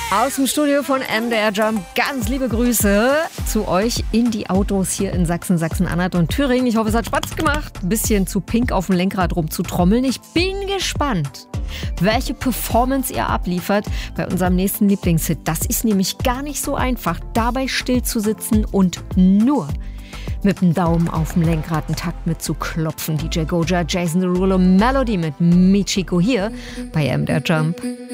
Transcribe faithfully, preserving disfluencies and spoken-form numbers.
Aus dem Studio von M D R Jump ganz liebe Grüße zu euch in die Autos hier in Sachsen, Sachsen-Anhalt und Thüringen. Ich hoffe, es hat Spaß gemacht, ein bisschen zu Pink auf dem Lenkrad rumzutrommeln. Ich bin gespannt, welche Performance ihr abliefert bei unserem nächsten Lieblingshit. Das ist nämlich gar nicht so einfach, dabei still zu sitzen und nur mit dem Daumen auf dem Lenkrad einen Takt mitzuklopfen. D J Goja, Jason Derulo, Melody mit Michiko hier bei M D R Jump.